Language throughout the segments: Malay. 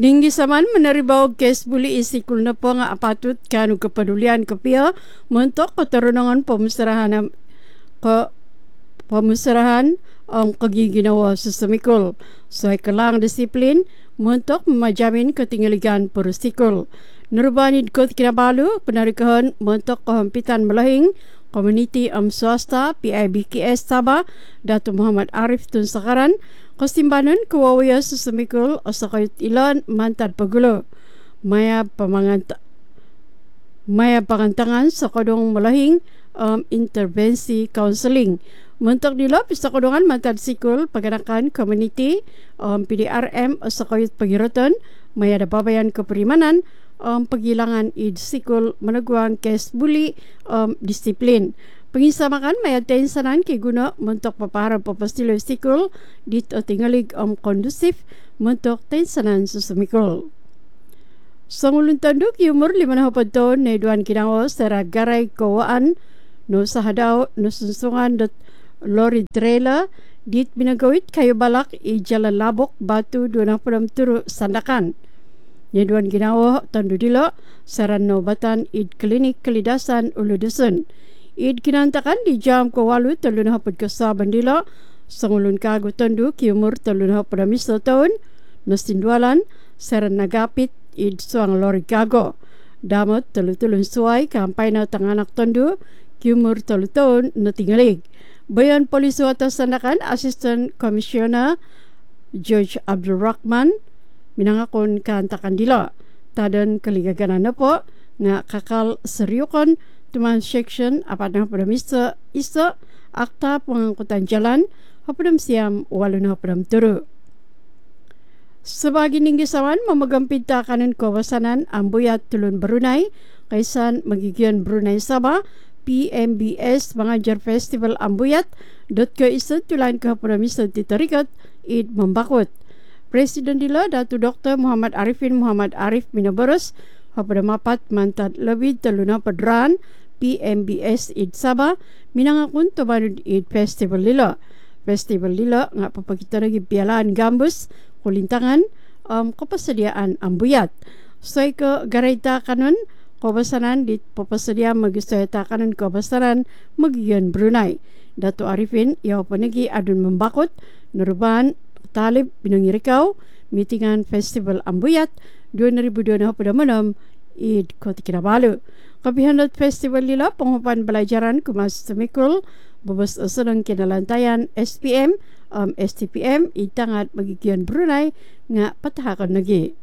Dinggi saman meneribau kes buli isikul na po nga apatut kanu kepedulian kepia mentok keterunangan pemusrahan kegiginawa sesemikul soai kelang disiplin mentok memajamin ketinggaligan perusikul. Nurbani Kot Kinabalu penarikahan mentok kehempitan melahing komuniti swasta PIBKS Sabah Datuk Muhammad Arif Tun Sakaran kesimbanan kewawaya sesemikul osakayut ilan mantan pegulo maya pangantangan sakadong melahing intervensi kaunseling mentok dilo pisakodongan mantan sikul paganakan komuniti PDRM osakayut pagiroton maya dababayan keperimanan penghilangan sikul meneguang kes buli disiplin. Pengisamakan maya tensanan ke guna mentok paparan papastilo sikul dit tingalig kondusif mentok tensanan sesemikul. Sangulun tanduk umur 58 tahun na Duan Kinawa sera garai kawaan no sahadaw no sunsungan dot lori trailer dit binagawit kayo balak jalan labok batu 26 turu sandakan. Duan Kinawa tandu dilo saran nobatan klinik kelidasan ulu dusun. Kinantakan di jam kewalu telun hapad kesaban dilo sangulun kagu tandu umur telun hapad miso tahun nasindualan saran nagapit suang lori kago damot telun suai kampai na tanganak tandu umur telun tahun natingalig. Bayan polis atas sandakan Assistant Commissioner George Abdul Rahman minangakon kantakan dilo tadan keligaganan na po nga kakal seriukon tuman section apat na padam isa akta pengangkutan jalan hapadam siam walun hapadam turu. Sebagi ninggi sawan memegang pinta kanan kawasanan Ambuyat Tulun Brunei kaisan magigian Brunei Sabah PMBS Mengajar Festival Ambuyat ke isa tulan ke hapadam isa titarikat id membakut. Presiden dila Datu Dr. Muhammad Arifin Muhammad Arif Minaboros hapadam apat mantat lebih teluna pedran PMBS id Sabah minangakun tumanud id festival lila. Festival lila nga papakita lagi pialaan gambus kulintangan kapasadiaan ambuyat. Soy ke garaita kanon kabasanan di papasadia magistoyata kanon kabasanan magiyan Brunei. Datu Arifin yaw panagi adun membakut nurban talib binangirikaw mitingan festival ambuyat 2026 id Kota Kinabalu. Kapihanot festival nila penghupan pelajaran kumas semikul bebas sedang kinalantaian SPM STPM itangat magigian Brunei nga patahakan lagi.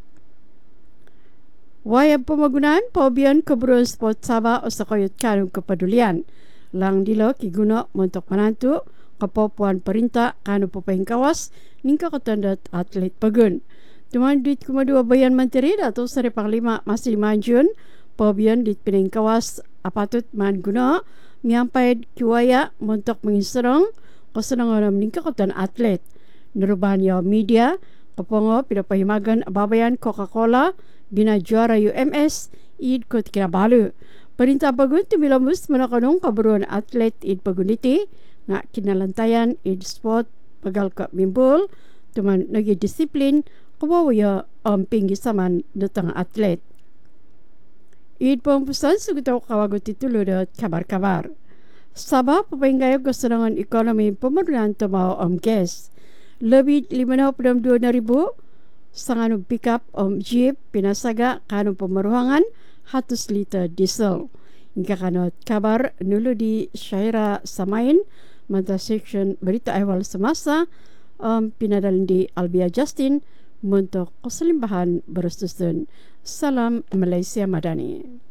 Wayang pemagunaan paubian keburuan sport Sabah o sakayot kanong kepedulian lang dilo kiguna mentok menantu kepopuan perintah kanu pepeng kawas ningka ketandat atlet pagun. Tuman duit kumadua bayan menteri Dato' Seri Panglima masih manjun paubian di pining kawas apatut man guna miampai kiwaya mentok mengiserang kesenangan meningkat kotan atlet. Nerubahan yaw media kepongo pidapahimagan babayan Coca-Cola bina juara UMS id Kota Kinabalu. Perintah pagun tumilamus menakanong kaburuan atlet id paguniti nga kinalantaian id sport pagal ka mimbul tuman nagi disiplin kabawaya pinggi saman datang atlet. Id pempusan sugitaw kawagot titulo dat kabar-kabar. Sabah papayngayag kesenangan ekonomi pemerintahan tumaw kes. Lebih 52,000 sanganong pick-up jeep pinasaga kanong pemaruhangan 100 liter diesel. Hingga kanot kabar nulo di Syaira Samain manta section berita awal semasa pinadalan di Albia Justin untuk keselimbahan bersusun. Salam Malaysia Madani.